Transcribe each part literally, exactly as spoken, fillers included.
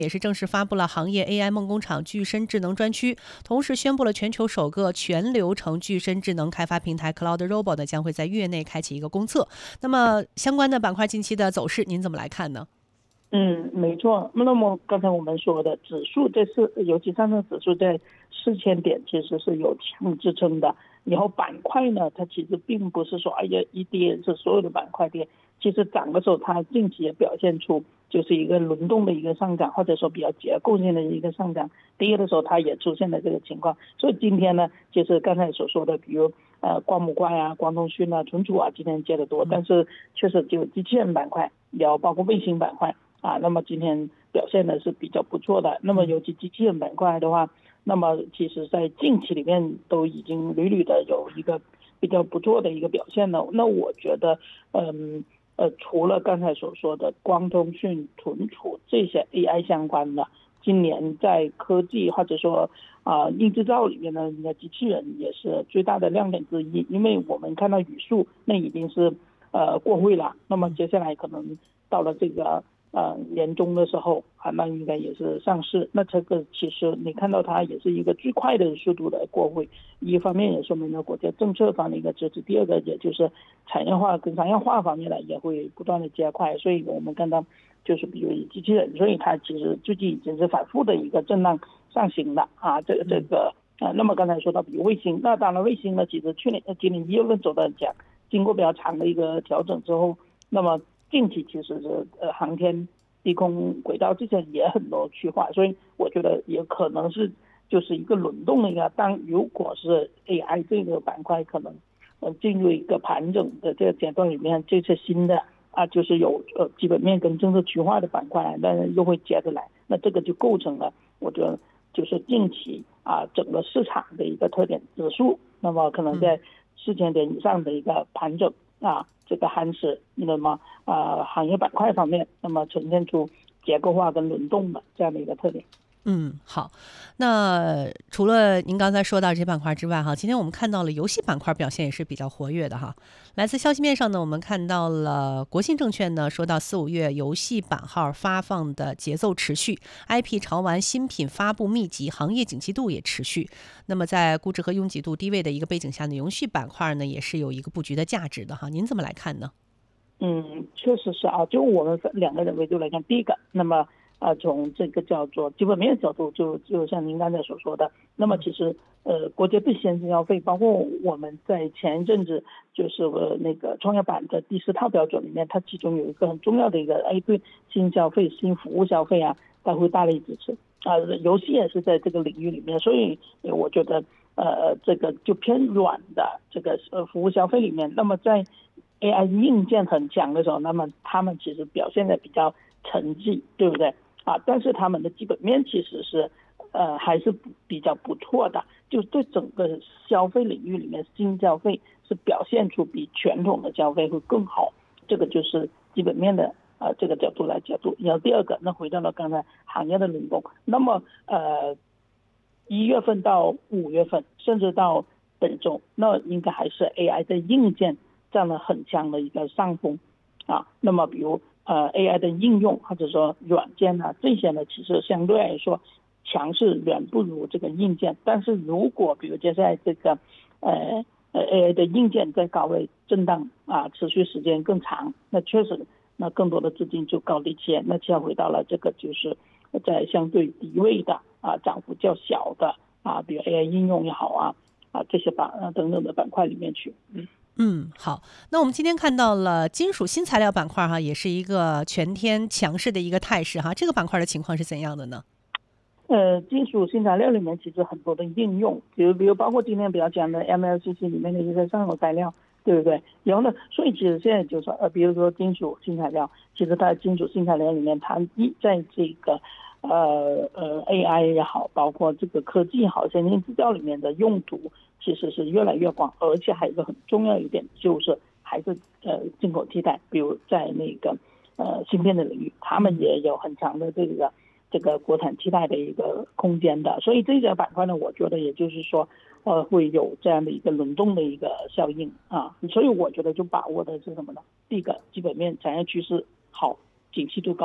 也是正式发布了行业 A I 梦工厂具身智能专区，同时宣布了全球首个全流程具身智能开发平台 Cloud Robot 呢将会在月内开启一个公测。那么相关的板块近期的走势，您怎么来看呢？ 嗯，没错。那么刚才我们说的指数，这次尤其上证指数在四千点其实是有强支撑的。然后板块呢，它其实并不是说哎呀一跌是所有的板块跌，其实涨的时候它近期也表现出就是一个轮动的一个上涨，或者说比较结构性的一个上涨。跌的时候它也出现了这个情况，所以今天呢，就是刚才所说的，比如呃光母怪啊、光通讯啊、存储啊，今天跌得多，但是确实就机器人板块，然后包括卫星板块。啊，那么今天表现的是比较不错的。那么尤其机器人板块的话，那么其实在近期里面都已经屡屡的有一个比较不错的一个表现了。那我觉得，嗯呃，除了刚才所说的光通讯、存储这些 A I 相关的，今年在科技或者说啊、呃、硬制造里面呢，你的机器人也是最大的亮点之一。因为我们看到语数那已经是呃过会了，那么接下来可能到了这个。呃，年终的时候啊，那应该也是上市。那这个其实你看到它也是一个最快的速度的过会，一方面也说明了国家政策方的一个支持，第二个也就是产业化跟商业化方面呢也会不断的加快。所以我们看到就是比如机器人，所以它其实最近已经是反复的一个震荡上行了啊，这个这个啊，那么刚才说到比如卫星，那当然卫星呢，其实去年今年一月份走得很强，经过比较长的一个调整之后，那么近期其实是呃航天、低空轨道这些也很多去化，所以我觉得也可能是就是一个轮动的一个。当如果是 A I 这个板块可能呃进入一个盘整的这个阶段里面，这些新的啊就是有呃基本面跟政策趋化的板块，但是又会接着来，那这个就构成了我觉得就是近期啊整个市场的一个特点指数，那么可能在四千点以上的一个盘整啊。这个汉市那么啊、呃、行业板块方面，那么呈现出结构化跟轮动的这样的一个特点。 嗯，好。那除了您刚才说到这些板块之外，哈，今天我们看到了游戏板块表现也是比较活跃的哈。来自消息面上呢，我们看到了国信证券呢说到四五月游戏版号发放的节奏持续 ，I P 潮玩新品发布密集，行业景气度也持续。那么在估值和拥挤度低位的一个背景下呢，游戏板块呢也是有一个布局的价值的哈。您怎么来看呢？ 嗯，确实是啊，就我们两个人维度来看，第一个，那么啊，从这个叫做基本面角度就，就就像您刚才所说的，那么其实呃，国家对先进消费，包括我们在前一阵子就是呃那个创业板的第四套标准里面，它其中有一个很重要的一个，哎，对新消费、新服务消费啊，它会大力支持啊，游戏也是在这个领域里面，所以我觉得呃，这个就偏软的这个呃服务消费里面，那么在A I 硬件很强的时候，那么他们其实表现的比较沉寂，对不对啊？但是他们的基本面其实是呃还是比较不错的，就对整个消费领域里面新消费是表现出比传统的消费会更好，这个就是基本面的呃这个角度来角度。然后第二个，那回到了刚才行业的轮动，那么呃一月份到五月份，甚至到本周，那应该还是 A I 的硬件占了很强的一个上风啊。那么比如呃 A I 的应用或者说软件啊这些呢，其实相对来说强势远不如这个硬件。但是如果比如接下来这个呃呃 A I 的硬件在高位震荡啊，持续时间更长，那确实那更多的资金就高低切，那切回到了这个就是在相对低位的啊涨幅较小的啊，比如 A I 应用也好啊啊这些板啊等等的板块里面去。嗯。 嗯，好。那我们今天看到了金属新材料板块哈，也是一个全天强势的一个态势哈。这个板块的情况是怎样的呢？ 呃，金属新材料里面其实很多的应用，比如比如包括今天比较讲的 M L C C 里面的一些上游材料，对不对？然后呢，所以其实现在就是说，呃，比如说金属新材料，其实它的金属新材料里面，它一在这个呃呃 A I 也好，包括这个科技也好，先进制造里面的用途其实是越来越广，而且还有一个很重要一点就是还是呃进口替代，比如在那个呃芯片的领域，他们也有很强的这个这个国产替代的一个空间的，所以这个板块呢，我觉得也就是说呃会有这样的一个轮动的一个效应啊，所以我觉得就把握的是什么呢？第一个基本面产业趋势好，景气度高。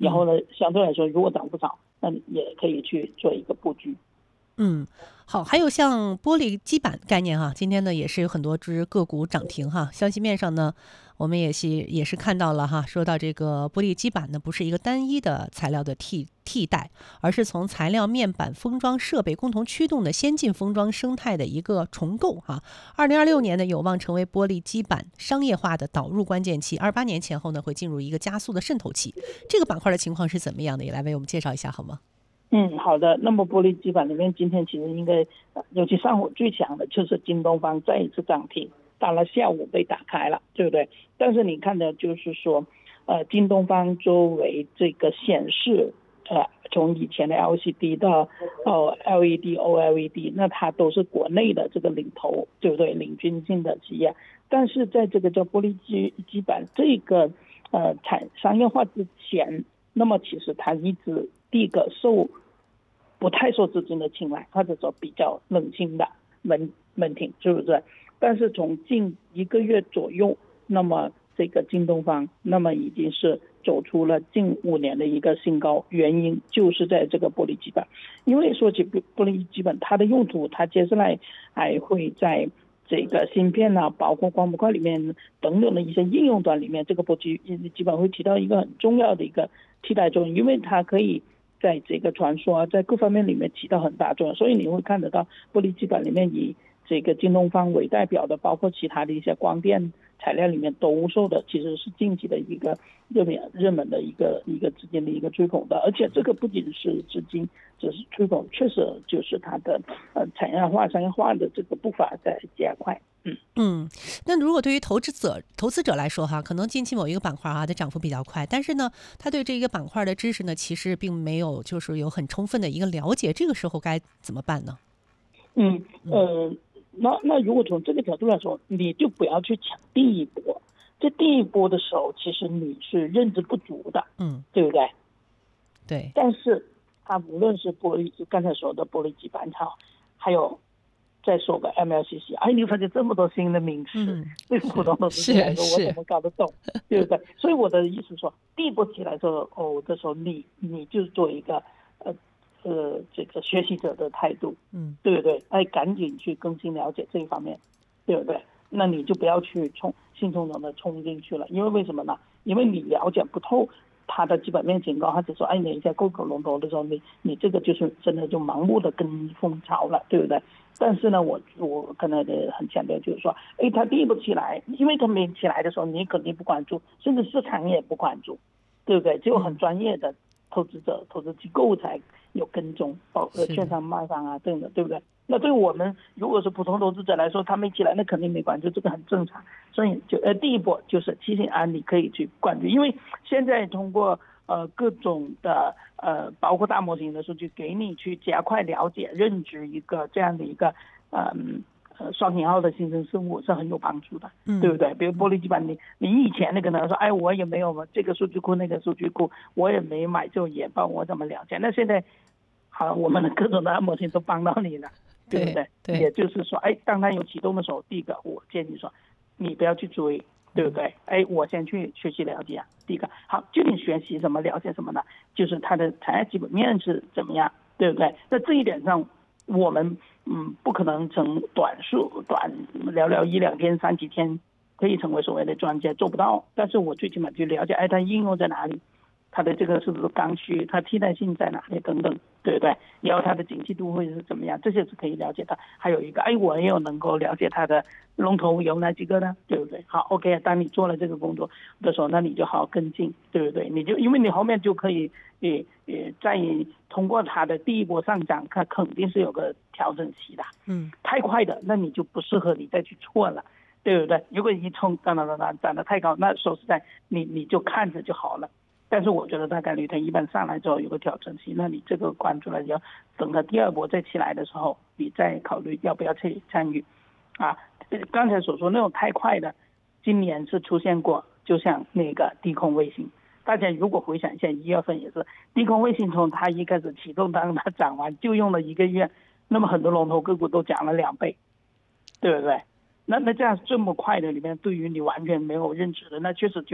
然后呢，相对来说如果涨不少，那你也可以去做一个布局。 嗯，好，还有像玻璃基板概念哈，今天呢也是有很多只个股涨停哈。消息面上呢，我们也是也是看到了哈，说到这个玻璃基板呢，不是一个单一的材料的替替代，而是从材料、面板、封装设备共同驱动的先进封装生态的一个重构哈。二零二六年呢，有望成为玻璃基板商业化的导入关键期，二八年前后呢，会进入一个加速的渗透期。这个板块的情况是怎么样的？也来为我们介绍一下好吗？ 嗯，好的。那么玻璃基板里面，今天其实应该，尤其上午最强的就是京东方再一次涨停，到了下午被打开了，对不对？但是你看的就是说，呃，京东方作为这个显示，呃，从以前的 L C D 到哦 L E D、O L E D， 那它都是国内的这个领头，对不对？领军性的企业。但是在这个叫玻璃基基板这个呃产商业化之前，那么其实它一直第一个受不太受资金的青睐，或者说比较冷清的门门庭，是不是？但是从近一个月左右，那么这个京东方，那么已经是走出了近五年的一个新高，原因就是在这个玻璃基板。因为说起玻璃基板，它的用途，它接下来还会在这个芯片啊，包括光模块里面等等的一些应用端里面，这个玻璃基板会起到一个很重要的一个替代作用，因为它可以在这个传输啊，在各方面里面起到很大作用，所以你会看得到玻璃基板里面以这个京东方为代表的，包括其他的一些光电材料里面都受的其实是近期的一个热门热门的一个一个资金的一个追捧的，而且这个不仅是资金，只是追捧，确实就是它的呃产业化、商业化的这个步伐在加快。嗯嗯，那如果对于投资者投资者来说哈，可能近期某一个板块哈，它涨幅比较快，但是呢，他对这个板块的知识呢，其实并没有就是有很充分的一个了解，这个时候该怎么办呢？ 嗯呃，那那如果从这个角度来说，你就不要去抢第一波，这第一波的时候，其实你是认知不足的， 嗯， 对不对？ 对。 但是它无论是玻璃，就刚才说的玻璃基板厂，还有再说个 M L C C， 哎，你发现这么多新的名词，嗯、对普通投资者来说，我怎么搞得懂，对不对？所以我的意思说，第一波起来的时候，哦，这时候你你就做一个呃呃这个学习者的态度，嗯，对不对？哎，赶紧去更新了解这一方面，对不对？那你就不要去冲兴冲冲的冲进去了，因为为什么呢？因为你了解不透它的基本面警告，或者说哎你在购口龙头的时候，你你这个就是真的就盲目的跟风潮了，对不对？但是呢，我我可能很强调就是说，哎，它第一步起来，因为它没起来的时候，你肯定不关注，甚至市场也不关注，对不对？只有很专业的投资者、投资机构才有跟踪，包括券商、卖方啊等等，对不对？那对我们如果是普通投资者来说，他没起来，那肯定没关注，这个很正常。所以就呃，第一步就是提醒啊，你可以去关注，因为现在通过呃各种的呃，包括大模型的数据，给你去加快了解、认知一个这样的一个嗯呃双引号的新生事物是很有帮助的，嗯、对不对？比如玻璃基板，你你以前那个呢说，哎，我也没有这个数据库那个数据库，我也没买这种研报，我怎么了解？那现在好，我们的各种的模型都帮到你了。对不对？对，也就是说，哎，当它有启动的时候，第一个我建议说，你不要去追，对不对？哎，我先去学习了解。第一个，好，就你学习什么，了解什么呢？就是它的产业基本面是怎么样，对不对？那这一点上，我们嗯不可能成短数短聊聊一两天、三几天可以成为所谓的专家，做不到。但是我最起码就了解，哎，它应用在哪里？它的这个是不是刚需？它替代性在哪里？等等，对不对？然后它的景气度会是怎么样？这些是可以了解的。还有一个，哎，我也有能够了解它的龙头有哪几个呢？对不对？好 ，OK， 当你做了这个工作的时候，那你就好好跟进，对不对？你就因为你后面就可以，也也在通过它的第一波上涨，它肯定是有个调整期的。嗯，太快的，那你就不适合你再去错了。对不对？如果一冲涨涨涨涨涨得太高，那说实在，你你就看着就好了。但是我觉得大概率它一般上来之后有个调整期，那你这个关注了，要等它第二波再起来的时候，你再考虑要不要去参与。啊，刚才所说那种太快的，今年是出现过，就像那个低空卫星，大家如果回想一下，一月份也是低空卫星从它一开始启动，当它涨完就用了一个月，那么很多龙头个股都涨了两倍，对不对？那那这样这么快的里面，对于你完全没有认知的，那确实就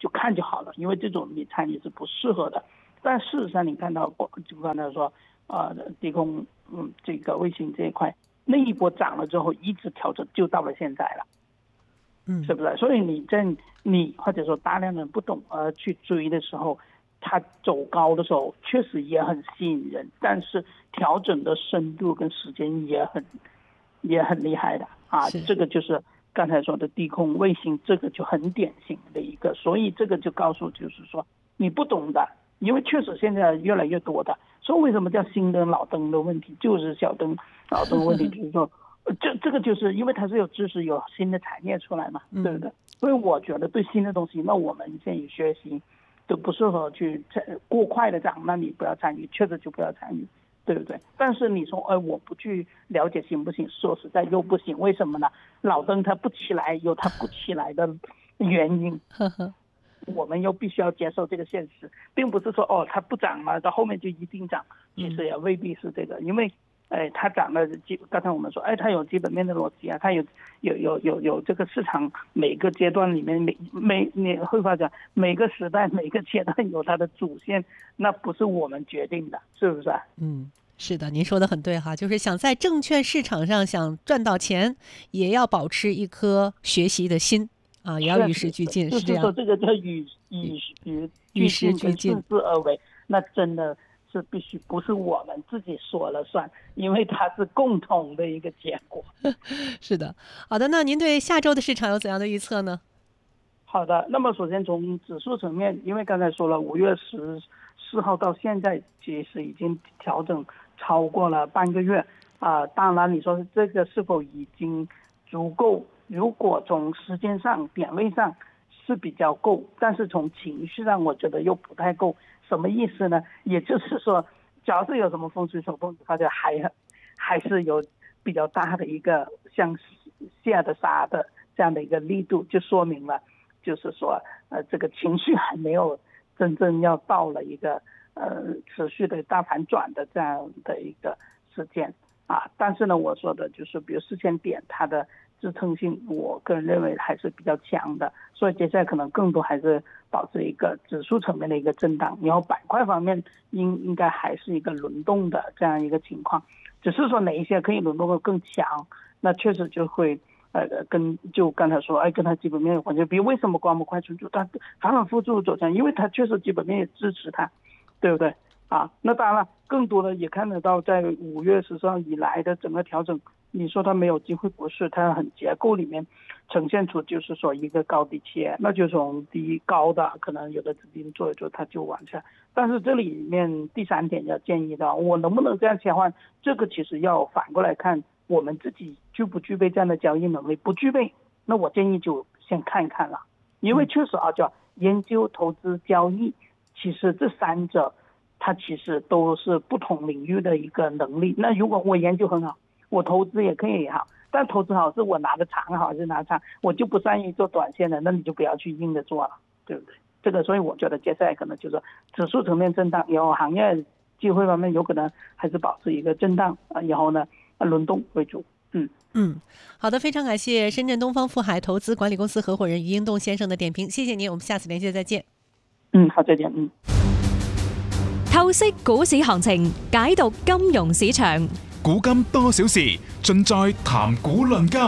就看就好了，因为这种你参与是不适合的。但事实上，你看到就刚才说，呃，低空嗯这个卫星这一块，那一波涨了之后，一直调整就到了现在了， 嗯， 是不是？所以你在你或者说大量人不懂而去追的时候，它走高的时候确实也很吸引人，但是调整的深度跟时间也很也很厉害的啊。这个就是刚才说的低空卫星，这个就很典型的一个，所以这个就告诉就是说你不懂的，因为确实现在越来越多的，所以为什么叫新灯老灯的问题，就是小灯老灯的问题，就是说这这个就是因为它是有知识有新的产业出来嘛，对不对？所以我觉得对新的东西，那我们现在学习都不适合去过快的涨，那你不要参与，确实就不要参与，对不对？但是你说，哎，我不去了解行不行？说实在又不行，为什么呢？老灯它不起来，有它不起来的原因，我们又必须要接受这个现实，并不是说哦它不涨了，到后面就一定涨，其实也未必是这个，因为。哎，它涨了，刚才我们说，哎，它有基本面的逻辑啊，它有有有有有这个市场每个阶段里面每每你会发现每个时代每个阶段有它的主线，那不是我们决定的，是不是啊？ 嗯，是的，您说的很对哈，就是想在证券市场上想赚到钱，也要保持一颗学习的心啊，也要与时俱进， 是这样。 就是说这个叫与与与与时俱进， 顺势而为，那真的。是必须不是我们自己说了算，因为它是共同的一个结果。 是的，好的，那您对下周的市场有怎样的预测呢？ 好的，那么首先从指数层面，因为刚才说了，五月十四号到现在其实已经调整超过了半个月啊、呃。当然，你说这个是否已经足够？如果从时间上、点位上是比较够，但是从情绪上，我觉得又不太够。什么意思呢？也就是说，假如是有什么风吹草动，发现还还是有比较大的一个向下的杀的这样的一个力度，就说明了，就是说，呃，这个情绪还没有真正要到了一个呃持续的大反转的这样的一个事件啊。但是呢，我说的就是，比如四千点，它的支撑性，我个人认为还是比较强的，所以接下来可能更多还是保持一个指数层面的一个震荡，然后板块方面应应该还是一个轮动的这样一个情况，只是说哪一些可以轮动的更强，那确实就会呃跟就刚才说，哎，跟它基本面有关系。比如为什么光模块存储它反反复复走强，因为它确实基本面也支持它，对不对？啊，那当然了，更多的也看得到，在五月十四号以来的整个调整。你说它没有机会，不是，它很结构里面呈现出就是说一个高低切，那就从低高的可能有的资金做一做它就往下，但是这里面第三点要建议的，我能不能这样切换，这个其实要反过来看我们自己具不具备这样的交易能力，不具备，那我建议就先看一看了，因为确实啊，叫研究、投资、交易，其实这三者它其实都是不同领域的一个能力。那如果我研究很好，我投资也可以好，但投资好是我拿的长好还是拿长，我就不善于做短线的，那你就不要去硬的做了，对不对？这个所以我觉得接下来可能就是指数层面震荡，然后行业机会方面有可能还是保持一个震荡，然后呢轮动为主。嗯嗯，好的，非常感谢深圳东方富海投资管理公司合伙人于英栋先生的点评，谢谢您，我们下次连线再见。 嗯，好，再见。嗯， 透析股市行情，解讀金融市場。 古今多少事，盡在談股論金。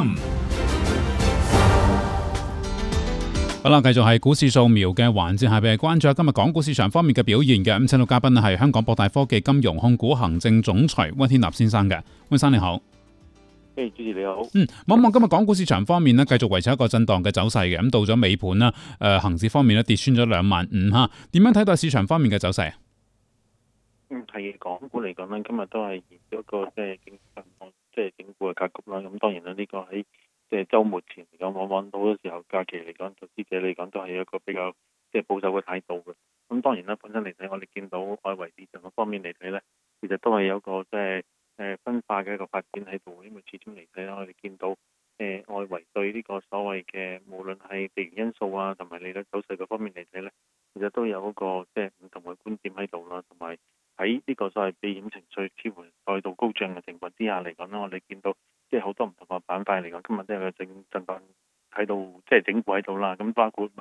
好啦，繼續係股市掃描嘅環節，下邊係關注下今日港股市場方面嘅表現嘅。咁請到嘉賓係香港博大科技金融控股行政總裁温天納先生嘅。温生你好。 誒，主持你好。 嗯，望望今日港股市場方面呢，繼續維持一個震盪嘅走勢嘅。咁到咗尾盤啦，誒恆指方面呢跌穿咗兩萬五嚇。點樣睇待市場方面嘅走勢？ 嗯，係港股嚟講咧，今日都係延咗一個即係整即係整固嘅格局啦。咁當然啦，呢、這個喺即係週末前嚟講，往往好多時候假期嚟講，投資者嚟講都係一個比較即係保守嘅態度嘅。咁當然啦，本身嚟睇，我哋見到外圍市場嗰方面嚟睇咧，其實都係有一個即係誒分化嘅一個發展喺度。因為始終嚟睇啦，我哋見到誒、呃、外圍對呢個所謂嘅無論係地緣因素啊，同埋利率走勢嗰方面嚟睇咧，其實都有一個即係唔同嘅觀點喺度啦，同埋。喺呢個所謂避險情緒似乎再度高漲嘅情況之下嚟講咧，我哋見到即係好多唔同嘅板塊嚟講，今日都有個整震盪喺度，即係整固喺度啦。咁包括埋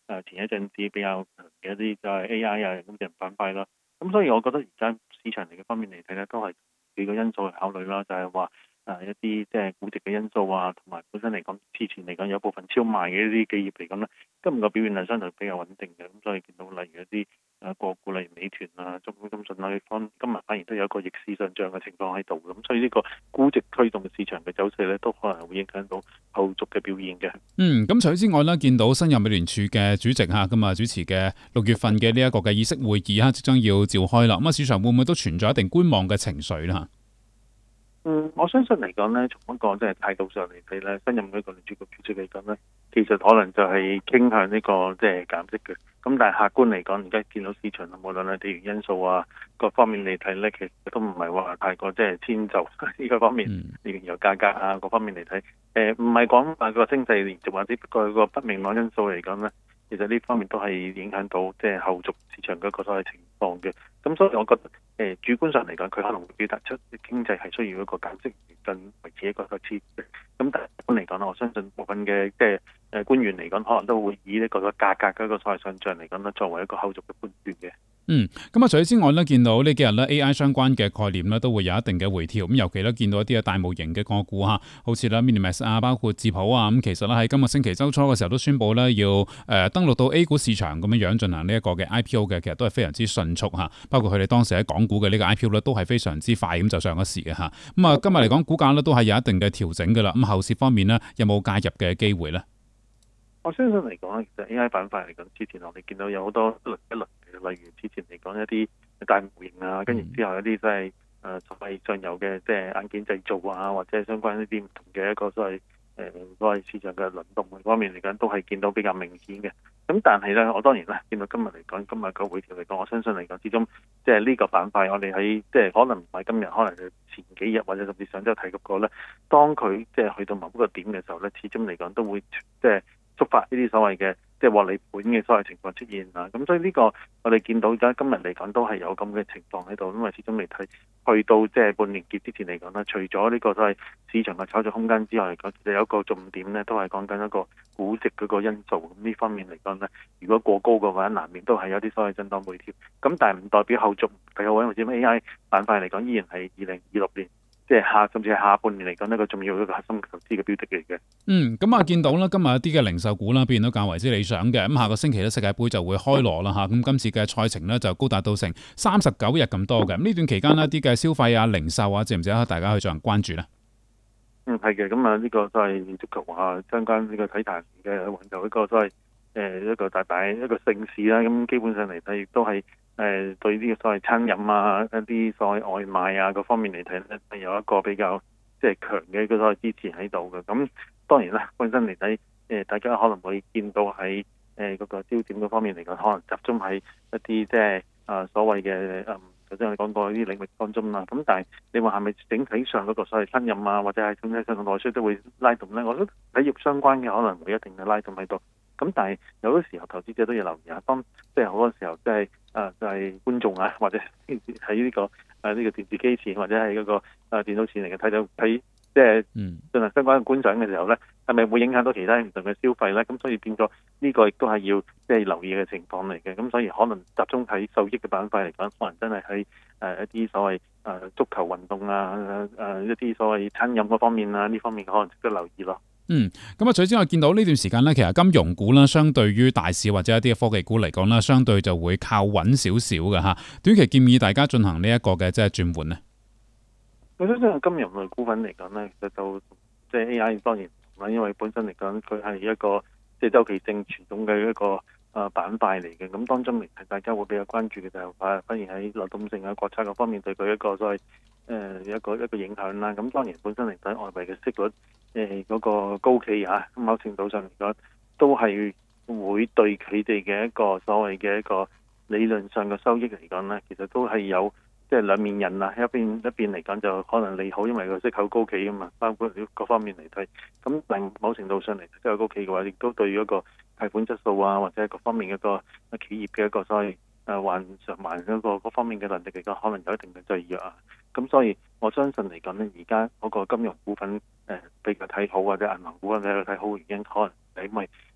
誒前一陣子比較強嘅一啲就係 A I 啊人工智能板塊啦。咁所以我覺得而家市場嚟嘅方面嚟睇咧，都係幾個因素去考慮啦，就係話誒一啲即係估值嘅因素啊，同埋本身嚟講之前嚟講有部分超賣嘅一啲企業嚟講咧，今日個表現係相對比較穩定嘅。咁所以見到例如一啲誒個股例如美團啊、中興通訊啊，方今日反而都有一個逆市上漲嘅情況喺度。咁所以呢個估值推動市場嘅走勢咧，都可能會影響到後續嘅表現嘅。 嗯，咁除此之外咧，見到新任美聯儲嘅主席嚇咁啊主持嘅六月份嘅呢一個嘅議息會議嚇，即將要召開啦。咁啊，市場會唔會都存在一定觀望嘅情緒咧？ 嗯，我相信嚟講咧，從一個即係態度上嚟睇咧，新任呢個聯儲局主席嚟講咧，其實可能就係傾向呢個即係減息嘅。咁但係客觀嚟講，而家見到市場無論係地緣因素啊各方面嚟睇咧，其實都唔係話太過即係遷就呢個方面，原油價格啊各方面嚟睇，誒唔係講話個經濟連續或者不過個不明朗因素嚟講咧，其實呢方面都係影響到即係後續市場嗰個所謂情況嘅。咁所以我覺得誒、呃、主觀上嚟講，佢可能會表達出經濟係需要一個減息嚟進維持一個個刺激。咁但係一般嚟講，我相信部分嘅即係誒官員嚟講，可能都會以呢個個價格嗰個所謂上漲嚟講咧，作為一個後續嘅判斷嘅。 嗯，咁啊，除此之外咧，見到呢幾日咧 A I 相關嘅概念咧都會有一定嘅回調，咁尤其咧見到一啲嘅大模型嘅個股嚇，好似啦 Minimax 啊，包括智普啊，咁其實咧喺今個星期週初嘅時候都宣布咧要誒、呃、登陸到 A 股市場咁樣樣進行呢一個嘅 I P O 嘅，其實都係非常之迅速嚇，包括佢哋當時喺港股嘅呢個 I P O 咧都係非常之快咁就上咗市嘅嚇。咁啊，今日嚟講股價咧都係有一定嘅調整㗎啦。咁後市方面呢，有冇介入嘅機會咧？ 我相信嚟講，其實 A I 板塊嚟講，之前我哋見到有好多一輪一輪嘅，例如之前嚟講一啲大模型啊，跟住之後一啲即係誒所謂上游嘅即係硬件製造啊，或者係相關一啲唔同嘅一個所謂誒、呃、所謂市場嘅輪動方面嚟講，都係見到比較明顯嘅。咁但係咧，我當然啦，見到今日嚟講，今日個回調嚟講，我相信嚟講，始終即係呢個板塊，我哋喺即係可能唔係今日，可能係前幾日或者甚至上週提及過咧，當佢即係去到某一個點嘅時候咧，始終嚟講都會即係觸發呢啲所謂嘅即係獲利盤嘅所謂情況出現啦。咁所以呢個我哋見到而家今日嚟講都係有咁嘅情況喺度，因為始終嚟睇去到即係半年結之前嚟講啦，除咗呢個所謂市場嘅炒作空間之外嚟講，其實有一個重點咧都係講緊一個估值嗰個因素。咁呢方面嚟講咧，如果過高嘅話，難免都係有啲所謂震盪回調。咁但係唔代表後續睇好穩，或者 A I 板塊嚟講，依然係二零二六年。即係下，甚至係下半年嚟講呢個重要一個核心投資嘅標的嚟嘅。 嗯，咁啊見到啦，今日一啲嘅零售股啦，表現都較為之理想嘅。咁下個星期咧，世界盃就會開鑼啦嚇。咁今次嘅賽程呢，就高達到成三十九日咁多嘅。咁呢段期間呢，啲嘅消費啊、零售啊，值唔值得大家去進行關注呢？ 嗯，係嘅。咁啊，呢個都係足球啊，相關呢個體壇嘅環球一個都係誒一個大大一個盛事啦。咁基本上嚟睇，亦都係。誒、呃、對呢個所謂餐飲啊、一啲所謂外賣啊各方面嚟睇咧，係有一個比較即係強嘅一個所謂支持喺度嘅。咁當然啦，本身嚟睇誒，大家可能會見到喺誒嗰個焦點嗰方面嚟講，可能集中喺一啲即係啊所謂嘅誒頭先我哋講過啲領域當中啦。咁但係你話係咪整體上嗰個所謂餐飲啊，或者係整體上嘅內需都會拉動咧？我覺得體育相關嘅可能會一定嘅拉動喺度。咁但係有啲時候投資者都要留意下，當即係好多時候即係誒就係、是、觀眾啊，或者喺呢、這個誒呢、啊這個電視機前或者係嗰、那個誒、啊、電腦前嚟嘅睇到睇即係進行相關嘅觀賞嘅時候咧，係咪會影響到其他唔同嘅消費咧？咁所以變咗呢個亦都係要即係留意嘅情況嚟嘅。咁所以可能集中喺受益嘅板塊嚟講，可能真係喺誒一啲所謂誒、呃、足球運動啊誒、呃、一啲所謂餐飲嗰方面啊呢方面可能值得留意咯。 嗯，咁啊，除之外見到呢段時間咧，其實金融股啦，相對於大市或者一啲科技股嚟講啦，相對就會靠穩少少嘅嚇。短期建議大家進行呢一個嘅即係轉換咧。 我相信金融類股份嚟講咧，其實就即係 A I 當然唔係，因為本身嚟講佢係一個即係週期性傳統嘅一個誒板塊嚟嘅。咁當中嚟係大家會比較關注嘅就係反而喺流動性啊、國策嗰方面對佢一個所謂誒、呃、一個一個影響啦。咁當然本身嚟睇外圍嘅息率。誒、呃、嗰、那個高企啊，咁某程度上嚟講，都係會對佢哋嘅一個所謂嘅一個理論上嘅收益嚟講咧，其實都係有即係兩面人啊。一邊一邊嚟講就可能利好，因為個息口高企啊嘛，包括各方面嚟睇。咁但某程度上嚟息口高企嘅話，亦都對於一個貸款質素啊，或者各方面嘅一個企業嘅一個所謂誒還償還嗰個各方面嘅能力嚟講，可能有一定嘅制約啊。咁所以我相信嚟講咧，而家嗰個金融股份誒、呃、比較睇好，或者銀行股份比較睇好嘅原因，可能係因為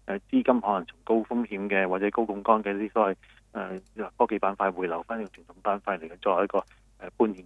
誒資金可能從高風險嘅或者高槓桿嘅啲所謂誒科技板塊回流翻呢個傳統板塊嚟嘅作為一個誒半年